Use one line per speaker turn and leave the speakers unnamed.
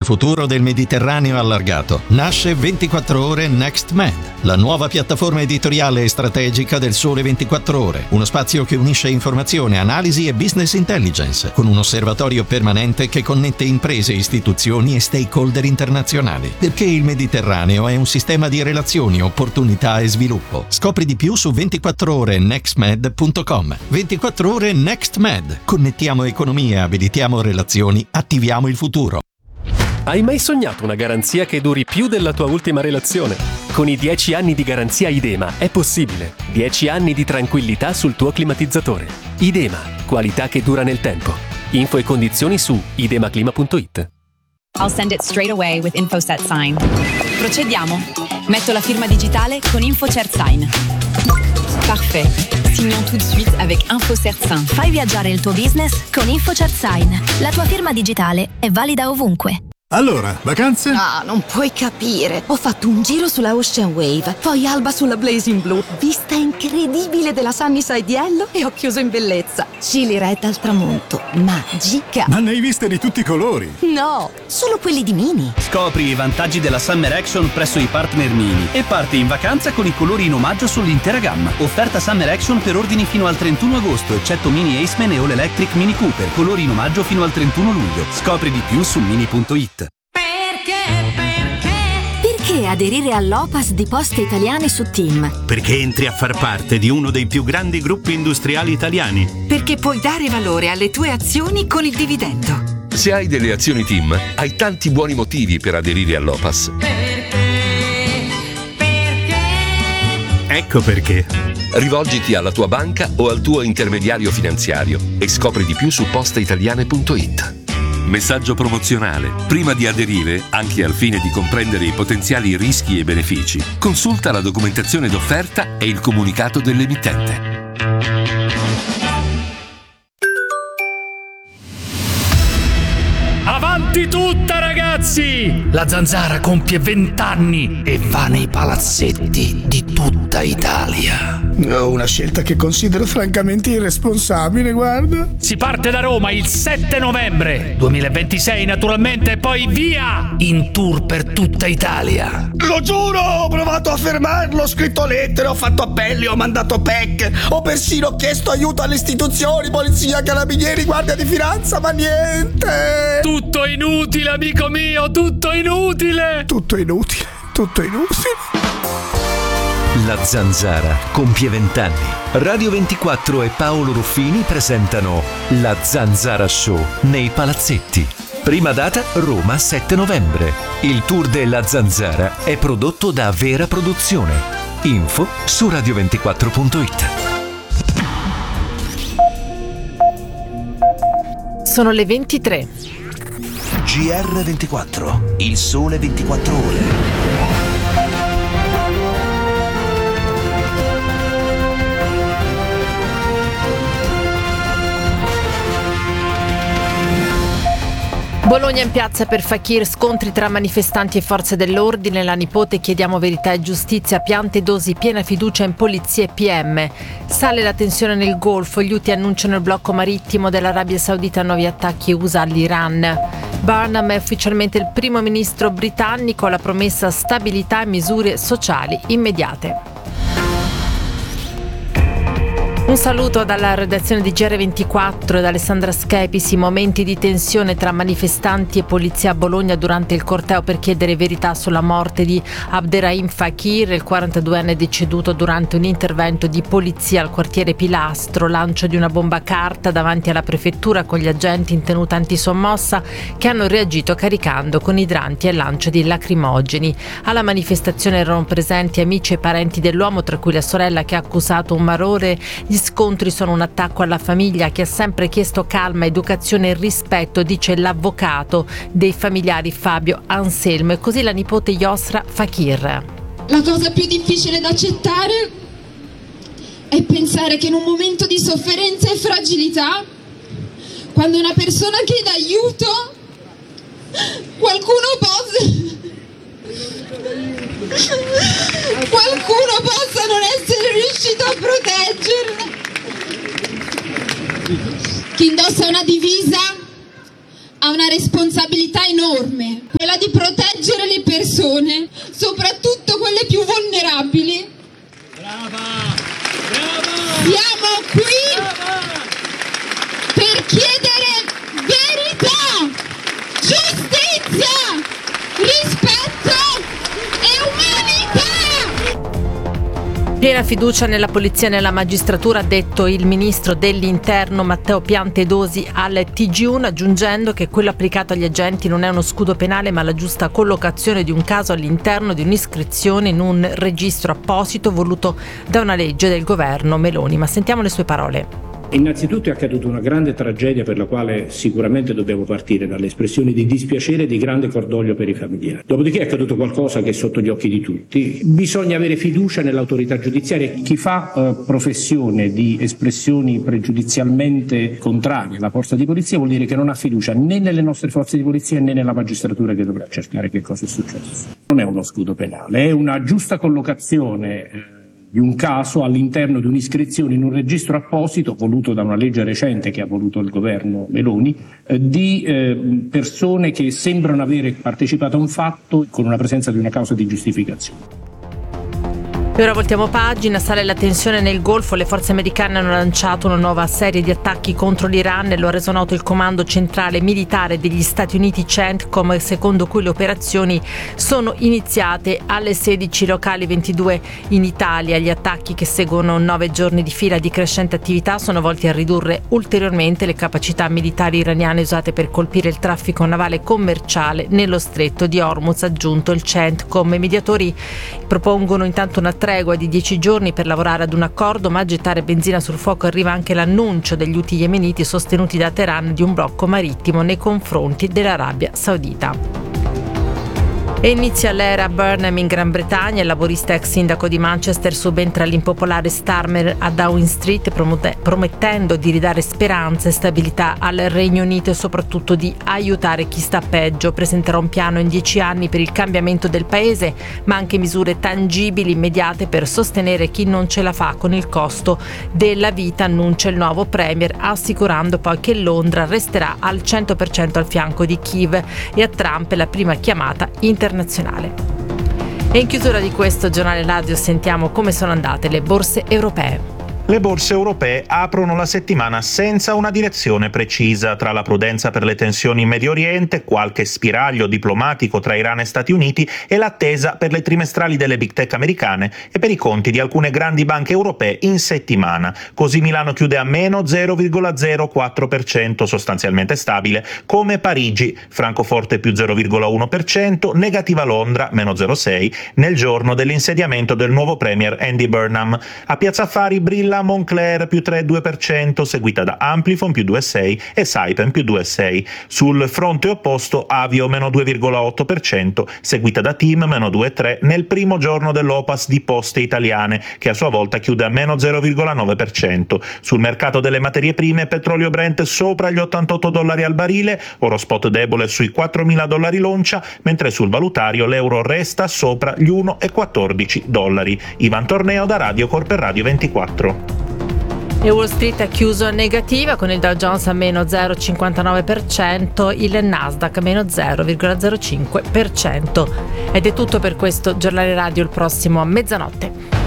futuro del Mediterraneo allargato. Nasce 24 ore Next Med, la nuova piattaforma editoriale e strategica del Sole 24 Ore. Uno spazio che unisce informazione, analisi e business intelligence, con un osservatorio permanente che connette imprese, istituzioni e stakeholder internazionali. Perché il Mediterraneo è un sistema di relazioni, opportunità e sviluppo. Scopri di più su 24orenextmed.com. 24 ore Next Med. Connettiamo economie, abilitiamo relazioni, attiviamo il futuro.
Hai mai sognato una garanzia che duri più della tua ultima relazione? Con i 10 anni di garanzia Idema è possibile. 10 anni di tranquillità sul tuo climatizzatore. Idema, qualità che dura nel tempo. Info e condizioni su idemaclima.it.
I'll send it straight away with InfoSet Sign. Procediamo. Metto la firma digitale con InfoCert Sign. Parfait. Signons tout de suite avec InfoCert Sign.
Fai viaggiare il tuo business con InfoCert Sign. La tua firma digitale è valida ovunque.
Allora, vacanze?
Ah, non puoi capire. Ho fatto un giro sulla Ocean Wave, poi alba sulla Blazing Blue, vista incredibile della Sunnyside Yellow e ho chiuso in bellezza. Chili Red al tramonto, magica.
Ma ne hai viste di tutti i colori?
No, solo quelli di Mini.
Scopri i vantaggi della Summer Action presso i partner Mini e parti in vacanza con i colori in omaggio sull'intera gamma. Offerta Summer Action per ordini fino al 31 agosto, eccetto Mini Aceman e All Electric Mini Cooper. Colori in omaggio fino al 31 luglio. Scopri di più su mini.it.
Perché aderire all'OPAS di Poste Italiane su TIM?
Perché entri a far parte di uno dei più grandi gruppi industriali italiani.
Perché puoi dare valore alle tue azioni con il dividendo.
Se hai delle azioni TIM, hai tanti buoni motivi per aderire all'OPAS.
Ecco perché.
Rivolgiti alla tua banca o al tuo intermediario finanziario e scopri di più su postaitaliane.it.
Messaggio promozionale. Prima di aderire, anche al fine di comprendere i potenziali rischi e benefici, consulta la documentazione d'offerta e il comunicato dell'emittente.
Avanti tutta, ragazzi! La Zanzara compie 20 anni e va nei palazzetti di tutta Italia.
Una scelta che considero francamente irresponsabile, guarda.
Si parte da Roma il 7 novembre 2026, naturalmente, e poi via! In tour per tutta Italia.
Lo giuro, ho provato a fermarlo, ho scritto lettere, ho fatto appelli, ho mandato PEC, ho persino chiesto aiuto alle istituzioni, polizia, carabinieri, guardia di finanza, ma niente!
Tutto inutile, amico mio, tutto inutile!
Tutto inutile, tutto inutile.
La Zanzara compie 20 anni. Radio 24 e Paolo Ruffini presentano La Zanzara Show nei palazzetti. Prima data Roma 7 novembre. Il tour della Zanzara è prodotto da Vera Produzione. Info su radio24.it.
Sono le 23.
GR24, il sole 24 ore.
Bologna in piazza per Fakir, scontri tra manifestanti e forze dell'ordine, la nipote chiediamo verità e giustizia, piante dosi, piena fiducia in polizia e PM. Sale la tensione nel Golfo, gli Houthi annunciano il blocco marittimo dell'Arabia Saudita a nuovi attacchi USA all'Iran. Barnum è ufficialmente il primo ministro britannico, la promessa stabilità e misure sociali immediate. Un saluto dalla redazione di GR24 e da Alessandra Schepisi. Momenti di tensione tra manifestanti e polizia a Bologna durante il corteo per chiedere verità sulla morte di Abderrahim Fakir, il 42enne deceduto durante un intervento di polizia al quartiere Pilastro. Lancio di una bomba a carta davanti alla prefettura con gli agenti in tenuta antisommossa che hanno reagito caricando con idranti e lancio di lacrimogeni. Alla manifestazione erano presenti amici e parenti dell'uomo, tra cui la sorella che ha accusato un marore. Gli scontri sono un attacco alla famiglia che ha sempre chiesto calma, educazione e rispetto, dice l'avvocato dei familiari Fabio Anselmo, e così la nipote Yosra Fakir.
La cosa più difficile da accettare è pensare che in un momento di sofferenza e fragilità, quando una persona chiede aiuto, qualcuno possa non essere riuscito a proteggerla. Chi indossa una divisa ha una responsabilità responsabilità enorme, quella di proteggere le persone, soprattutto quelle più vulnerabili. Siamo qui per chiedere verità, giustizia, rispetto e umanità.
Piena fiducia nella polizia e nella magistratura, ha detto il ministro dell'Interno Matteo Piantedosi al TG1, aggiungendo che quello applicato agli agenti non è uno scudo penale ma la giusta collocazione di un caso all'interno di un'iscrizione in un registro apposito voluto da una legge del governo Meloni. Ma sentiamo le sue parole.
Innanzitutto è accaduta una grande tragedia per la quale sicuramente dobbiamo partire dalle espressioni di dispiacere e di grande cordoglio per i familiari. Dopodiché è accaduto qualcosa che è sotto gli occhi di tutti. Bisogna avere fiducia nell'autorità giudiziaria. Chi fa professione di espressioni pregiudizialmente contrarie alla forza di polizia vuol dire che non ha fiducia né nelle nostre forze di polizia né nella magistratura che dovrà cercare che cosa è successo. Non è uno scudo penale, è una giusta collocazione di un caso all'interno di un'iscrizione in un registro apposito voluto da una legge recente che ha voluto il governo Meloni di persone che sembrano avere partecipato a un fatto con una presenza di una causa di giustificazione.
E ora voltiamo pagina, sale la tensione nel Golfo, le forze americane hanno lanciato una nuova serie di attacchi contro l'Iran e lo ha reso noto il comando centrale militare degli Stati Uniti CENTCOM, secondo cui le operazioni sono iniziate alle 16 locali 22 in Italia. Gli attacchi, che seguono 9 giorni di fila di crescente attività, sono volti a ridurre ulteriormente le capacità militari iraniane usate per colpire il traffico navale commerciale nello stretto di Hormuz, ha aggiunto il CENTCOM. I mediatori propongono intanto una tregua di 10 giorni per lavorare ad un accordo, ma a gettare benzina sul fuoco arriva anche l'annuncio degli Houthi yemeniti sostenuti da Teheran di un blocco marittimo nei confronti dell'Arabia Saudita. E inizia l'era Burnham in Gran Bretagna. Il laborista ex sindaco di Manchester subentra all'impopolare Starmer a Downing Street, promettendo di ridare speranza e stabilità al Regno Unito e soprattutto di aiutare chi sta peggio. Presenterà un piano in 10 anni per il cambiamento del paese, ma anche misure tangibili immediate per sostenere chi non ce la fa con il costo della vita, annuncia il nuovo premier, assicurando poi che Londra resterà al 100% al fianco di Kiev, e a Trump la prima chiamata internazionale. E in chiusura di questo giornale radio sentiamo come sono andate le borse europee.
Le borse europee aprono la settimana senza una direzione precisa, tra la prudenza per le tensioni in Medio Oriente, qualche spiraglio diplomatico tra Iran e Stati Uniti e l'attesa per le trimestrali delle big tech americane e per i conti di alcune grandi banche europee in settimana. Così Milano chiude a meno 0,04%, sostanzialmente stabile, come Parigi, Francoforte più 0,1%, negativa Londra, meno 0,6%, nel giorno dell'insediamento del nuovo premier Andy Burnham. A Piazza Affari brilla Moncler più 3,2%, seguita da Amplifon più 2,6% e Saipem più 2,6%. Sul fronte opposto Avio meno 2,8%, seguita da TIM meno 2,3% nel primo giorno dell'OPAS di Poste Italiane, che a sua volta chiude a meno 0,9%. Sul mercato delle materie prime, petrolio Brent sopra gli $88 al barile, oro spot debole sui $4.000 l'oncia, mentre sul valutario l'euro resta sopra gli $1,14. Ivan Torneo da Radio Corp Radio 24.
E Wall Street è chiuso negativa, con il Dow Jones a meno 0,59%, il Nasdaq a meno 0,05%. Ed è tutto per questo giornale radio, il prossimo a mezzanotte.